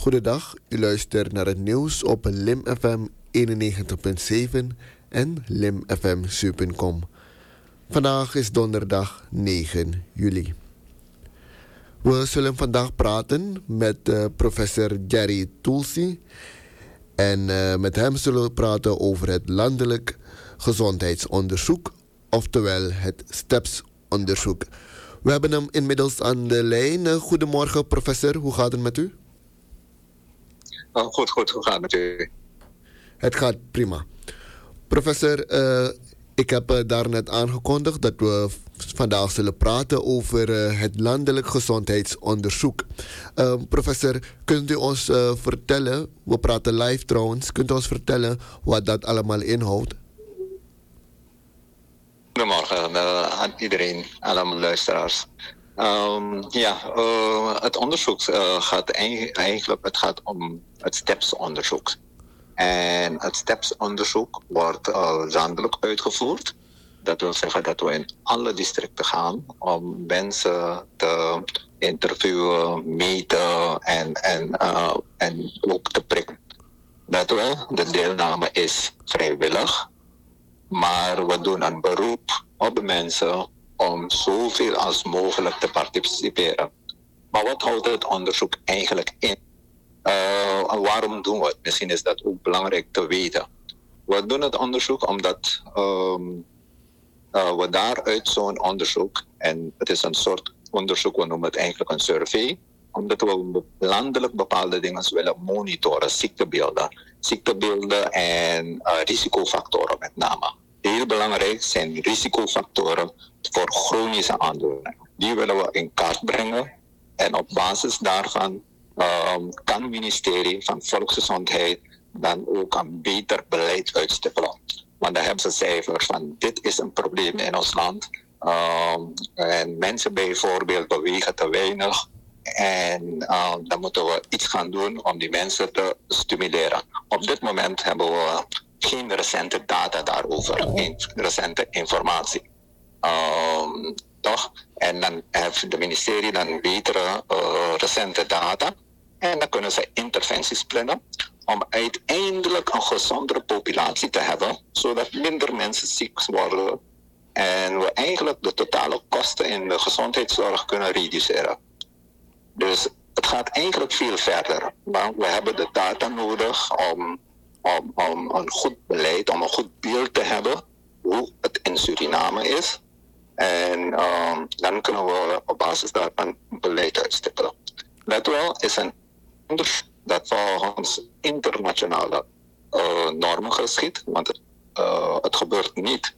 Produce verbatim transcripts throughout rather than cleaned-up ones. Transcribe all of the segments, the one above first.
Goedendag, u luistert naar het nieuws op Lim F M eenennegentig punt zeven en lim f m zeven punt com. Vandaag is donderdag negen juli. We zullen vandaag praten met uh, professor Jerry Tulsi. En uh, met hem zullen we praten over het landelijk gezondheidsonderzoek, oftewel het STEPS-onderzoek. We hebben hem inmiddels aan de lijn. Uh, goedemorgen, professor. Hoe gaat het met u? Oh, goed, goed. Hoe gaat het met u? Het gaat prima. Professor, uh, ik heb uh, daarnet aangekondigd dat we vandaag zullen praten over uh, het landelijk gezondheidsonderzoek. Uh, professor, kunt u ons uh, vertellen, we praten live trouwens, kunt u ons vertellen wat dat allemaal inhoudt? Goedemorgen uh, aan iedereen, allemaal luisteraars. Um, ja, uh, het onderzoek uh, gaat eigenlijk het gaat om het STEPS-onderzoek. En het STEPS-onderzoek wordt uh, landelijk uitgevoerd. Dat wil zeggen dat we in alle districten gaan om mensen te interviewen, meten en, en, uh, en ook te prikken. Dat wel, de deelname is vrijwillig. Maar we doen een beroep op de mensen om zoveel als mogelijk te participeren. Maar wat houdt het onderzoek eigenlijk in? Uh, en waarom doen we het? Misschien is dat ook belangrijk te weten. We doen het onderzoek omdat um, uh, we daaruit zo'n onderzoek, en het is een soort onderzoek, we noemen het eigenlijk een survey, omdat we landelijk bepaalde dingen willen monitoren, ziektebeelden. Ziektebeelden en uh, risicofactoren met name. Heel belangrijk zijn risicofactoren voor chronische aandoeningen. Die willen we in kaart brengen en op basis daarvan um, kan het ministerie van Volksgezondheid dan ook een beter beleid uitstippelen. Want dan hebben ze cijfers van dit is een probleem in ons land. Um, en mensen bijvoorbeeld bewegen te weinig. En uh, dan moeten we iets gaan doen om die mensen te stimuleren. Op dit moment hebben we geen recente data daarover, geen recente informatie. Um, toch? En dan heeft het ministerie dan betere uh, recente data. En dan kunnen ze interventies plannen om uiteindelijk een gezondere populatie te hebben, zodat minder mensen ziek worden. En we eigenlijk de totale kosten in de gezondheidszorg kunnen reduceren. Dus het gaat eigenlijk veel verder. Maar we hebben de data nodig om, om, om een goed beleid, om een goed beeld te hebben hoe het in Suriname is. En um, dan kunnen we op basis daarvan beleid uitstippelen. Let wel, is een onderzoek dat volgens internationale uh, normen geschiet. Want het, uh, het gebeurt niet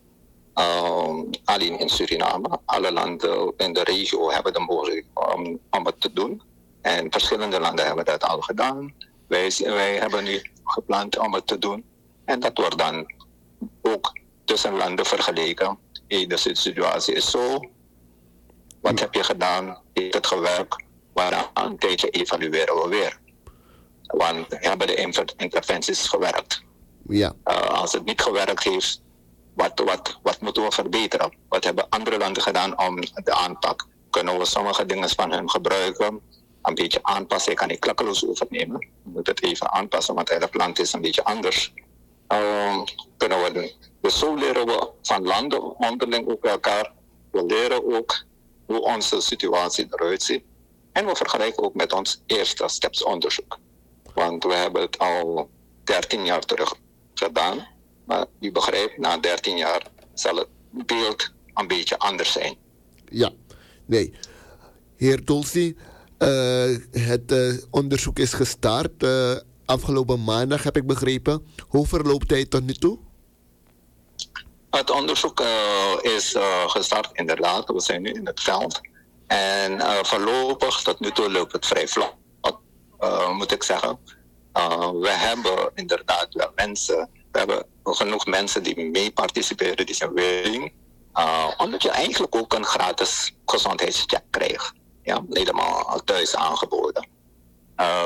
um, alleen in Suriname. Alle landen in de regio hebben de mogelijkheid om, om het te doen. En verschillende landen hebben dat al gedaan. Wij, wij hebben nu gepland om het te doen. En dat wordt dan ook tussen landen vergeleken. Hey, de situatie is zo. Wat heb je gedaan? Heeft het gewerkt? Maar een tijdje evalueren we weer. Want hebben de inter- interventies gewerkt? Ja. Uh, als het niet gewerkt heeft, wat, wat, wat moeten we verbeteren? Wat hebben andere landen gedaan om de aanpak? Kunnen we sommige dingen van hen gebruiken? Een beetje aanpassen. Ik kan niet klakkeloos overnemen. Je moet het even aanpassen, want het land is een beetje anders. Um, kunnen we doen. Dus zo leren we van landen onderling ook elkaar. We leren ook hoe onze situatie eruit ziet. En we vergelijken ook met ons eerste STEPS-onderzoek. Want we hebben het al dertien jaar terug gedaan. Maar u begrijpt, na dertien jaar zal het beeld een beetje anders zijn. Ja, nee. Heer Tulsi, uh, het uh, onderzoek is gestart. Uh, afgelopen maandag heb ik begrepen. Hoe verloopt hij tot nu toe? Het onderzoek uh, is uh, gestart inderdaad. We zijn nu in het veld. En uh, voorlopig tot nu toe loopt het vrij vlot, uh, moet ik zeggen. Uh, we hebben inderdaad wel mensen, we hebben genoeg mensen die mee participeren, die zijn willing. Uh, omdat je eigenlijk ook een gratis gezondheidscheck krijgt. Ja, helemaal thuis aangeboden. Uh,